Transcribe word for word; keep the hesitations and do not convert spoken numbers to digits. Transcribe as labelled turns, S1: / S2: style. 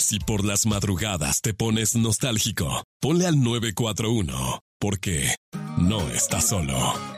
S1: Si por las madrugadas te pones nostálgico, ponle al nueve cuatro uno, porque no estás solo.